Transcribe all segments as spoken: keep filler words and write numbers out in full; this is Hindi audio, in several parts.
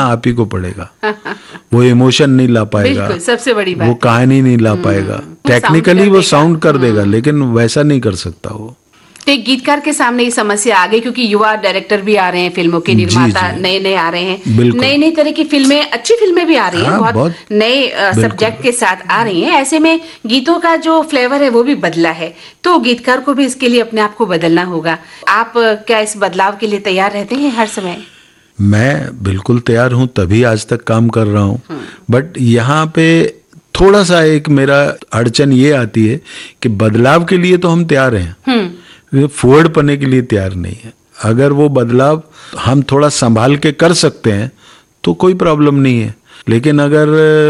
आप ही को पड़ेगा। वो इमोशन नहीं ला पाएगा, सबसे बड़ी बात, वो कहानी नहीं ला पाएगा। टेक्निकली वो साउंड कर देगा, लेकिन वैसा नहीं कर सकता वो। तो एक गीतकार के सामने ये समस्या आ गई, क्योंकि युवा डायरेक्टर भी आ रहे हैं, फिल्मों के निर्माता नए नए आ रहे हैं, नई नई तरह की फिल्में, अच्छी फिल्में भी आ रही हैं, हाँ, बहुत, बहुत नए सब्जेक्ट के साथ आ रही हैं। ऐसे में गीतों का जो फ्लेवर है वो भी बदला है, तो गीतकार को भी इसके लिए अपने आप को बदलना होगा। आप क्या इस बदलाव के लिए तैयार रहते हैं हर समय? मैं बिल्कुल तैयार हूँ, तभी आज तक काम कर रहा हूँ। बट यहाँ पे थोड़ा सा एक मेरा अड़चन ये आती है कि बदलाव के लिए तो हम तैयार हैं, फॉरवर्ड पने के लिए तैयार नहीं है। अगर वो बदलाव हम थोड़ा संभाल के कर सकते हैं तो कोई प्रॉब्लम नहीं है, लेकिन अगर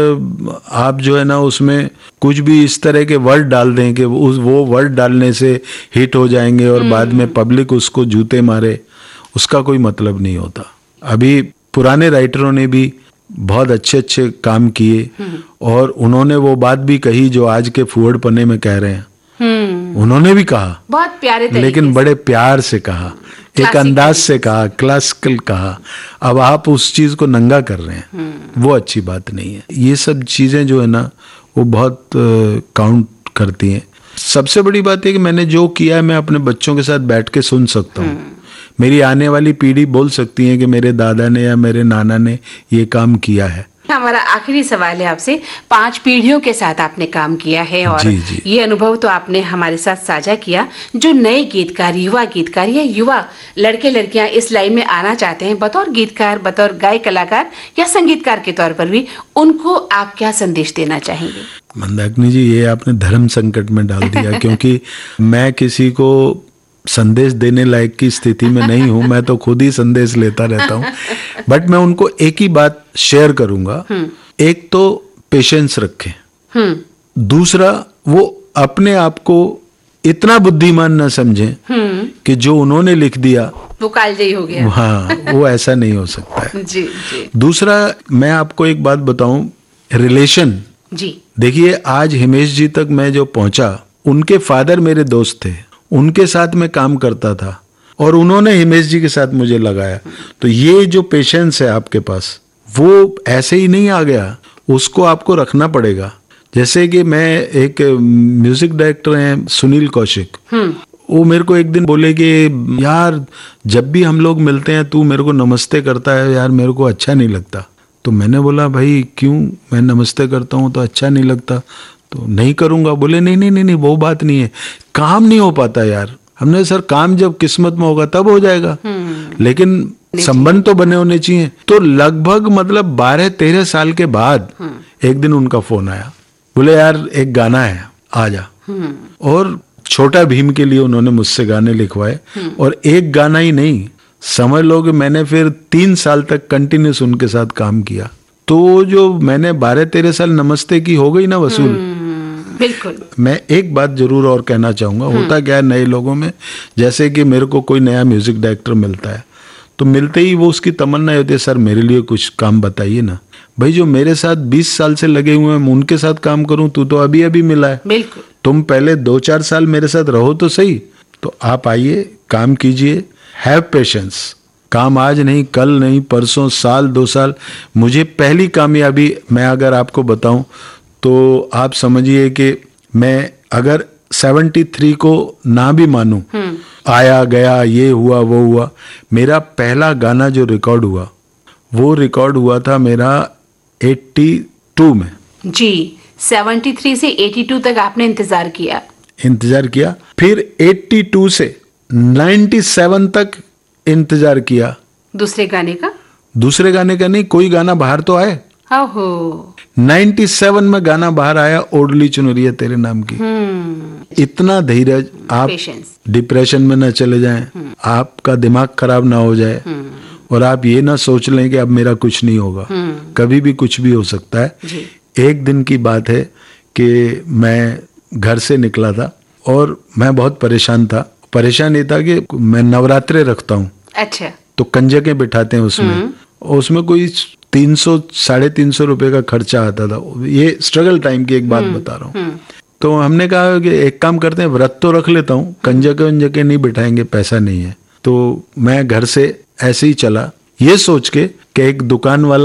आप जो है ना उसमें कुछ भी इस तरह के वर्ड डाल दें कि उस वो वर्ड डालने से हिट हो जाएंगे और बाद में पब्लिक उसको जूते मारे, उसका कोई मतलब नहीं होता। अभी पुराने राइटरों ने भी बहुत अच्छे अच्छे काम किए और उन्होंने वो बात भी कही जो आज के फॉरवर्ड पने में कह रहे हैं। उन्होंने भी कहा बहुत प्यारे तरीके लेकिन बड़े प्यार से कहा, एक अंदाज से कहा, क्लासिकल कहा। अब आप उस चीज को नंगा कर रहे हैं, वो अच्छी बात नहीं है। ये सब चीजें जो है ना वो बहुत काउंट करती हैं। सबसे बड़ी बात है कि मैंने जो किया है मैं अपने बच्चों के साथ बैठ के सुन सकता हूँ। मेरी आने वाली पीढ़ी बोल सकती है कि मेरे दादा ने या मेरे नाना ने ये काम किया है। हमारा आखिरी सवाल है आपसे, पांच पीढ़ियों के साथ आपने काम किया है और जी, जी. ये अनुभव तो आपने हमारे साथ साझा किया। जो नए गीतकार, युवा गीतकार या युवा लड़के लड़कियां इस लाइन में आना चाहते हैं बतौर गीतकार, बतौर गायक कलाकार या संगीतकार के तौर पर भी, उनको आप क्या संदेश देना चाहेंगे? मंदाकिनी जी, ये आपने धर्म संकट में डाल दिया क्योंकि मैं किसी को संदेश देने लायक की स्थिति में नहीं हूं, मैं तो खुद ही संदेश लेता रहता हूं। बट मैं उनको एक ही बात शेयर करूंगा, एक तो पेशेंस रखें, दूसरा वो अपने आप को इतना बुद्धिमान ना समझें कि जो उन्होंने लिख दिया वो कालजयी हो गया। हाँ, वो ऐसा नहीं हो सकता है। जी, जी। दूसरा मैं आपको एक बात बताऊं, रिलेशन जी, देखिए आज हिमेश जी तक मैं जो पहुंचा, उनके फादर मेरे दोस्त थे, उनके साथ मैं काम करता था और उन्होंने हिमेश जी के साथ मुझे लगाया। तो ये जो पेशेंस है आपके पास, वो ऐसे ही नहीं आ गया, उसको आपको रखना पड़ेगा। जैसे कि मैं एक म्यूजिक डायरेक्टर हैं सुनील कौशिक, वो मेरे को एक दिन बोले कि यार जब भी हम लोग मिलते हैं तू मेरे को नमस्ते करता है, यार मेरे को अच्छा नहीं लगता। तो मैंने बोला भाई क्यों, मैं नमस्ते करता हूँ तो अच्छा नहीं लगता? तो नहीं करूंगा। बोले नहीं नहीं नहीं नहीं वो बात नहीं है, काम नहीं हो पाता यार। हमने सर काम जब किस्मत में होगा तब हो जाएगा, लेकिन संबंध तो बने होने चाहिए। तो लगभग मतलब बारह तेरह साल के बाद एक दिन उनका फोन आया, बोले यार एक गाना है आ जा। और छोटा भीम के लिए उन्होंने मुझसे गाने लिखवाए और एक गाना ही नहीं, समझ लो कि मैंने फिर तीन साल तक कंटिन्यूस उनके साथ काम किया। तो जो मैंने बारह तेरह साल नमस्ते की हो गई ना वसूल। बिल्कुल। मैं एक बात जरूर और कहना चाहूंगा, होता क्या है नए लोगों में, जैसे कि मेरे को कोई नया म्यूजिक डायरेक्टर मिलता है तो मिलते ही वो उसकी तमन्ना होती है सर मेरे लिए कुछ काम बताइए ना। भाई जो मेरे साथ बीस साल से लगे हुए हैं उनके साथ काम करूं, तू तो अभी अभी मिला है। बिल्कुल। तुम पहले दो चार साल मेरे साथ रहो तो सही। तो आप आइए, काम कीजिए, हैव पेशेंस। काम आज नहीं, कल नहीं, परसों, साल, दो साल। मुझे पहली कामयाबी मैं अगर आपको बताऊं तो आप समझिए कि मैं अगर तिहत्तर को ना भी मानूं, आया गया ये हुआ वो हुआ, मेरा पहला गाना जो रिकॉर्ड हुआ वो रिकॉर्ड हुआ था मेरा बयासी में। जी, तिहत्तर से बयासी तक आपने इंतजार किया इंतजार किया फिर बयासी से सत्तानवे तक इंतजार किया। दूसरे गाने का? दूसरे गाने का नहीं, कोई गाना बाहर तो आए। ओहो। सत्तानवे में गाना बाहर आया, ओढ़ली चुनरिया तेरे नाम की। इतना धीरज, आप डिप्रेशन में न चले जाएं, आपका दिमाग खराब ना हो जाए और आप ये ना सोच लें कि अब मेरा कुछ नहीं होगा। कभी भी कुछ भी हो सकता है। एक दिन की बात है कि मैं घर से निकला था और मैं बहुत परेशान था। परेशान ये था कि मैं नवरात्रे रखता हूँ। अच्छा। तो कंजकें बिठाते हैं उसमें, और उसमें कोई तीन सौ साढ़े तीन सौ रुपए का खर्चा आता था। ये स्ट्रगल टाइम की एक बात बता रहा हूँ। तो हमने कहा कि एक काम करते हैं, व्रत तो रख लेता हूँ, कंजके वंजके नहीं बिठाएंगे, पैसा नहीं है। तो मैं घर से ऐसे ही चला ये सोच के कि एक दुकान वाला